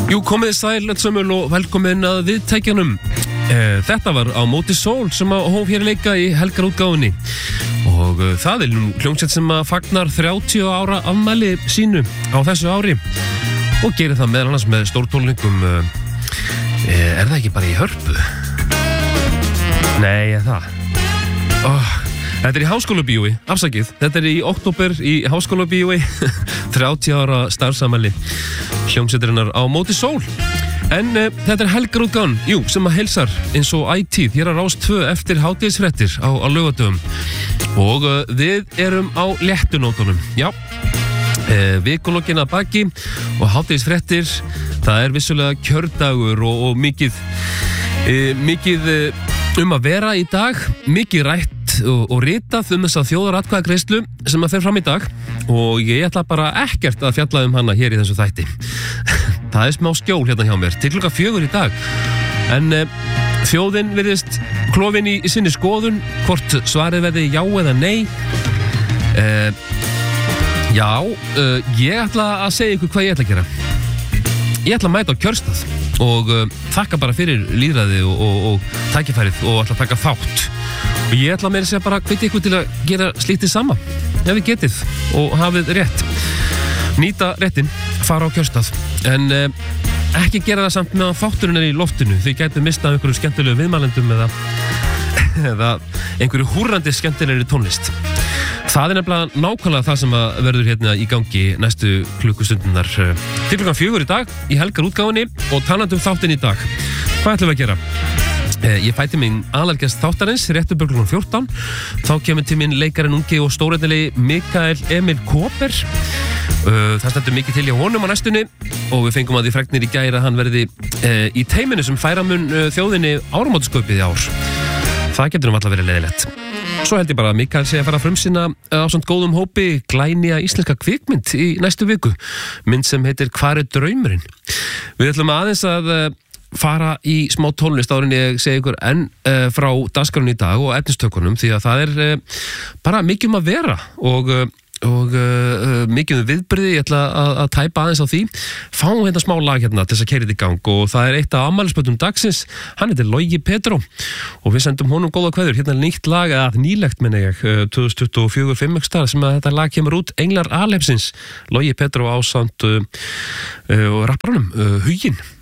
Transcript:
Jú, komið sæl, öllsömmul og velkomin að viðtækjanum. Þetta var Á móti sól sem að hóf hér leika í helgarútgáfunni. Og það er nú hljómsveit sem að fagnar 30 ára afmæli sínu á þessu ári. Og gerir það meðal annars með stórtónleikum. Er það ekki bara í Hörpu? Nei, það. Þetta er í Háskólabíói, afsakið. Þetta er í október í Háskólabíói. 30 ára starfsafmæli hljómsveitarinnar Á móti sól. En þetta er helgarútgáfan, sem að heilsar eins og ætíð hér á Rás 2 eftir hádegisfréttir á laugardögum. Og við erum á léttunótunum. Já, vikulokkin að baki og hádegisfréttir. Það er vissulega kjördagur og mikið að vera í dag. Mikið rætt og ritað þessa þjóðaratkvæðagreiðslu sem að fer fram í dag. Og ég ætla bara ekkert að fjalla hana hér í þessu þætti. Það er smá skjól hérna hjá mér til klukkan 4 í dag. En þjóðin virðist klofin í sinni skoðun hvort svarið verði já eða nei. Ég ætla að segja ykkur hvað ég ætla að gera. Ég ætla að mæta á kjörstað og þakka bara fyrir lýðræði og tækifærið og ætla að taka þátt. Og ég ætla meira að segja bara hvetja ykkur til að gera slíktið sama ef þið getið og hafið rétt. Nýta réttin, fara á kjörstað. En ekki gera það samt meðan þátturinn er í loftinu. Þið gætið mistað einhverju skemmtilegu viðmælendum eða einhverju húrrandi skemmtilegri tónlist. Það er nefnilega nákvæmlega það sem að verður hérna í gangi næstu klukkustundunar til klukkan 4 í dag í helgarútgáfunni og talandi þáttinn í dag. Hvað ætlum við að gera? Ég fæti minn aðalgest þáttarins réttu klukkan 14. Þá kemur til minn leikarinn ungi og stórræðilegi Mikael Emil Kåber. Það stendur mikið til hjá honum á næstunni og við fengum að því fregnir í gær að hann verði í teiminu sem færa mun þjóðinni áramótaskaupið í ár. Það getur alltaf verið leiðilegt. Svo held ég bara að Mikael sé að fara að frumsýna á samt góðum hópi glænýja íslenska kvikmynd í næstu viku. Mynd sem heitir Hvar er draumurinn? Við ætlum aðeins að fara í smá tónlist áður en ég segi ykkur enn frá dagskránni í dag og efnistökunum því að það er bara mikið að vera og mikið viðbrigði. Ég ætla að tæpa aðeins á því. Fáum hérna smá lag hérna til þess að keyra þetta í gang og það er eitt af afmælisbörnum dagsins. Hann heitir Logi Pedro og við sendum honum góða kveður. Hérna er nýtt lag, eða nýlegt menn ég 2024 5 sem að þetta lag kemur út, Englar Alheimsins. Logi Pedro ásamt og rapparanum Huginn.